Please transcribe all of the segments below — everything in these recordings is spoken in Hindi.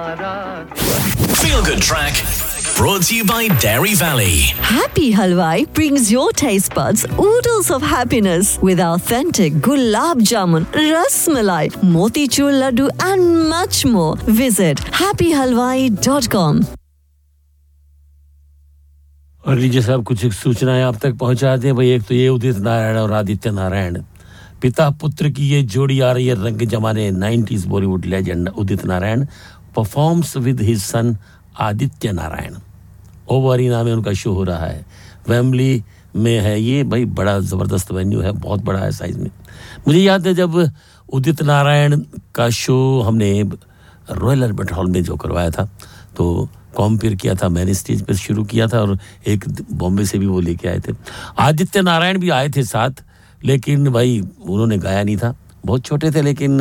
Feel Good Track brought to you by Dairy Valley. Happy Halwai brings your taste buds oodles of happiness with authentic gulab jamun, ras malai, motichur laddu and much more. Visit happyhalwai.com. और लीजिए साहब कुछ सूचनाएं आप तक पहुंचा दें भाई। एक तो ये उदित नारायण और आदित्य नारायण पिता पुत्र की ये जोड़ी आ रही है रंग जमाने 90s Bollywood legend Udit Narayan performs with his son Aditya Narayan. Over arena में उनका शो हो रहा है, वेम्बली में है ये भाई, बड़ा ज़बरदस्त वेन्यू है, बहुत बड़ा है साइज़ में। मुझे याद है जब उदित नारायण का शो हमने रॉयल अल्बर्ट हॉल में जो करवाया था तो कॉम्पेयर किया था, मैंने स्टेज पर शुरू किया था और एक बॉम्बे से भी वो लेके आए थे। आदित्य नारायण भी आए थे साथ, लेकिन भाई उन्होंने गाया नहीं था, बहुत छोटे थे, लेकिन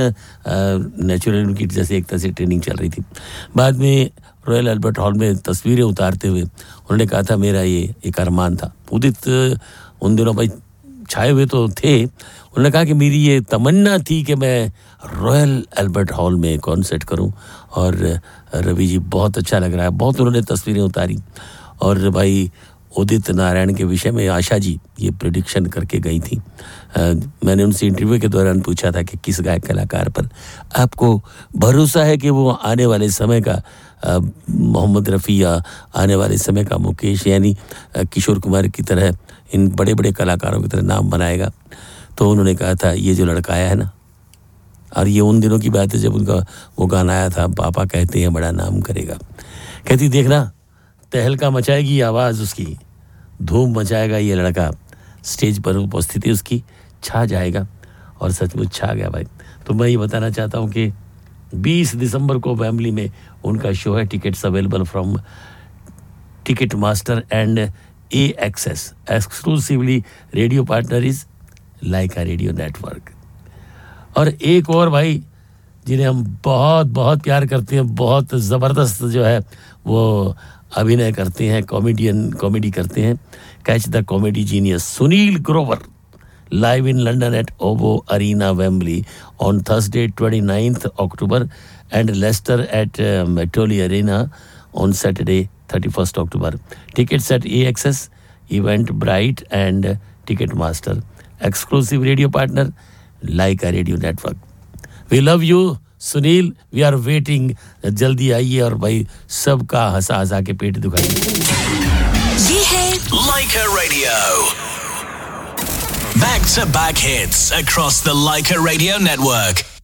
नेचुरल उनकी जैसे एक तरह से ट्रेनिंग चल रही थी। बाद में रॉयल अल्बर्ट हॉल में तस्वीरें उतारते हुए उन्होंने कहा था मेरा ये एक अरमान था। उदित उन दिनों भाई छाए हुए तो थे, उन्होंने कहा कि मेरी ये तमन्ना थी कि मैं रॉयल अल्बर्ट हॉल में कॉन्सर्ट करूं और रवि जी बहुत अच्छा लग रहा है, बहुत उन्होंने तस्वीरें उतारी। और भाई उदित नारायण के विषय में आशा जी ये प्रेडिक्शन करके गई थी। मैंने उनसे इंटरव्यू के दौरान पूछा था कि किस गायक कलाकार पर आपको भरोसा है कि वो आने वाले समय का मोहम्मद रफ़ी या आने वाले समय का मुकेश यानी किशोर कुमार की तरह इन बड़े बड़े कलाकारों की तरह नाम बनाएगा। तो उन्होंने कहा था ये जो लड़का आया है ना, और ये उन दिनों की बात है जब उनका वो गाना आया था पापा कहते हैं बड़ा नाम करेगा। कहती देखना तहलका मचाएगी आवाज़ उसकी, धूम मचाएगा ये लड़का, स्टेज पर उपस्थिति उसकी छा जाएगा। और सचमुच छा गया भाई। तो मैं ये बताना चाहता हूँ कि 20 दिसंबर को वेम्बली में उनका शो है। Tickets available from ticket master and AXS। Exclusively radio partner is Lyca radio network. और एक और भाई जिन्हें हम बहुत बहुत प्यार करते हैं, बहुत ज़बरदस्त जो है वो अभिनय करते हैं, कॉमेडी करते हैं, catch the comedy genius Sunil Grover live in London at OVO Arena Wembley on Thursday 29th October and Leicester at Mettoli Arena on Saturday 31st October. Tickets at AXS, Eventbrite and Ticketmaster. Exclusive radio partner Laika Radio Network. We love you Sunil, we are waiting. जल्दी आइए और भाई सबका हंसा हंसा के पेट दुखाइए। ये है Laika Radio. Back-to-back hits across the Laika Radio network.